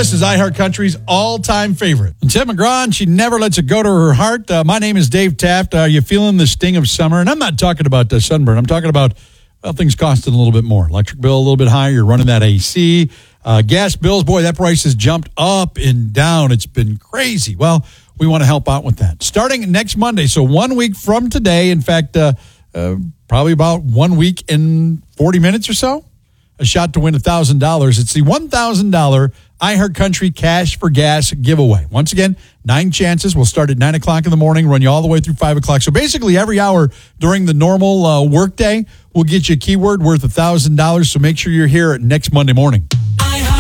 This is iHeartCountry's all-time favorite. And Tim McGraw, and she never lets it go to her heart. My name is Dave Taft. Are you feeling the sting of summer? And I'm not talking about sunburn. I'm talking about, well, things costing a little bit more. Electric bill a little bit higher. You're running that AC. Gas bills, boy, that price has jumped up and down. It's been crazy. Well, we want to help out with that. Starting next Monday, so 1 week from today, in fact, probably about 1 week and 40 minutes or so, a shot to win $1,000. It's the $1,000 iHeartCountry Cash for Gas giveaway. Once again, 9 chances. We'll start at 9 o'clock in the morning, run you all the way through 5 o'clock. So basically every hour during the normal workday, we'll get you a keyword worth $1,000. So make sure you're here next Monday morning.